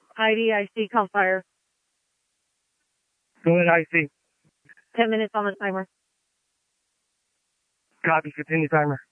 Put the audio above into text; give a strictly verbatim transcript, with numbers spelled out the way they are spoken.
I D, I C, call fire. Go ahead, I C. Ten minutes on the timer. Copy, continue timer.